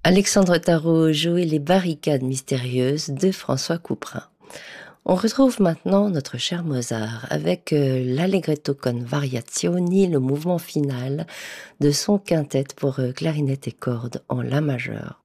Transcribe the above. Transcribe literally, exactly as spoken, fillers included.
Alexandre Tarot jouait les barricades mystérieuses de François Couperin. On retrouve maintenant notre cher Mozart avec euh, l'Allegretto con variazioni, le mouvement final de son quintet pour euh, clarinette et cordes en la majeur.